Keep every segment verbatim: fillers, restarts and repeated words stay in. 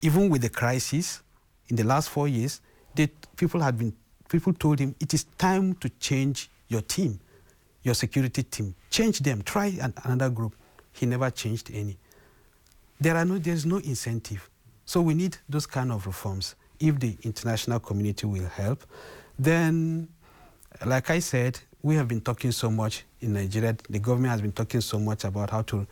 even with the crisis in the last four years, they, people had been, people told him, it is time to change your team, your security team. Change them, try an, another group. He never changed any. There are no, there's no incentive. So we need those kind of reforms. If the international community will help, then, like I said, we have been talking so much in Nigeria. The government has been talking so much about how to,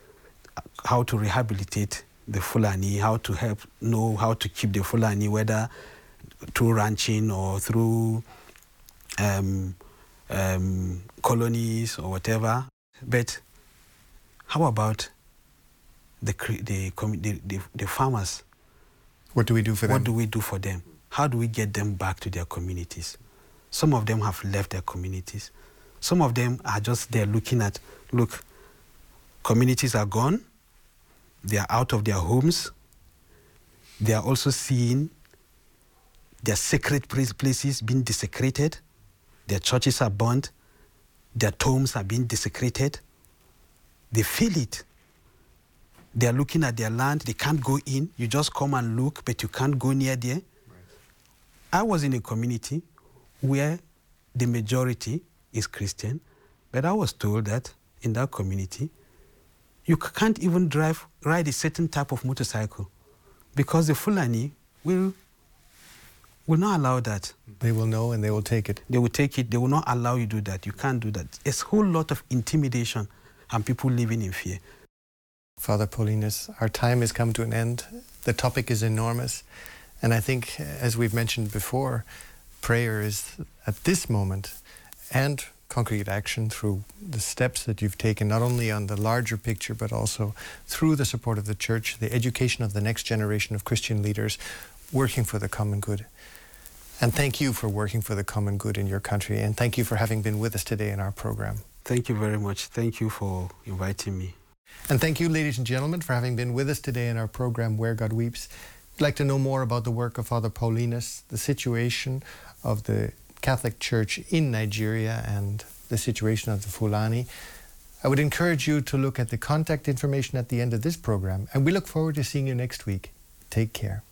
how to rehabilitate the Fulani, how to help know how to keep the Fulani, whether through ranching or through um, um, colonies or whatever. But how about the, the, the, the, the farmers? What do we do for them? What do we do for them? How do we get them back to their communities? Some of them have left their communities. Some of them are just there looking at, look, communities are gone. They are out of their homes. They are also seeing their sacred places being desecrated. Their churches are burned. Their tombs are being desecrated. They feel it. They are looking at their land. They can't go in. You just come and look, but you can't go near there. Right. I was in a community where the majority is Christian, but I was told that in that community, you can't even drive, ride a certain type of motorcycle because the Fulani will, will not allow that. They will know and they will take it. They will take it. They will not allow you to do that. You can't do that. It's a whole lot of intimidation and people living in fear. Father Paulinus, our time has come to an end. The topic is enormous. And I think, as we've mentioned before, prayer is at this moment, and concrete action through the steps that you've taken, not only on the larger picture, but also through the support of the Church, the education of the next generation of Christian leaders, working for the common good. And thank you for working for the common good in your country, and thank you for having been with us today in our program. Thank you very much. Thank you for inviting me. And thank you, ladies and gentlemen, for having been with us today in our program, Where God Weeps. If you'd like to know more about the work of Father Paulinus, the situation of the Catholic Church in Nigeria and the situation of the Fulani, I would encourage you to look at the contact information at the end of this program, and we look forward to seeing you next week. Take care.